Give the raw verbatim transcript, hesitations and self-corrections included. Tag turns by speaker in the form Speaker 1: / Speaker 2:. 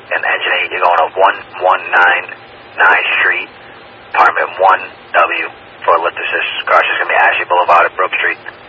Speaker 1: and engine eight, you're going to one one nine ninth Street, apartment one W for a lift assist. Car is going to be Ashley Boulevard at Brook Street.